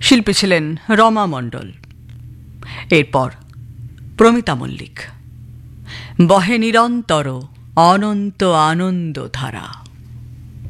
শিল্পী ছিলেন রমা মণ্ডল। এরপর প্রমিতা মল্লিক, বহে নিরন্তর অনন্ত আনন্দ ধারা।